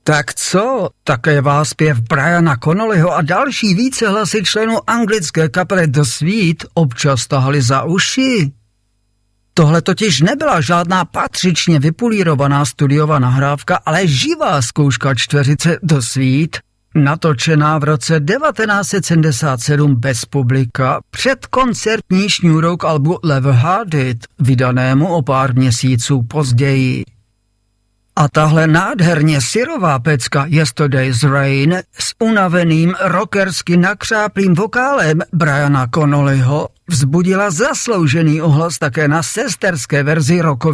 Tak co? Také vás zpěv Briana Connollyho a další více hlasy členů anglické kapely The Sweet občas tahali za uši. Tohle totiž nebyla žádná patřičně vypulírovaná studiová nahrávka, ale živá zkouška čtveřice The Sweet, natočená v roce 1977 bez publika před koncertní šňůrou k albu Level Hearted, vydanému o pár měsíců později. A tahle nádherně syrová pecka Yesterday's Rain s unaveným rockersky nakřáplým vokálem Briana Connollyho vzbudila zasloužený ohlas také na sesterské verzi rockových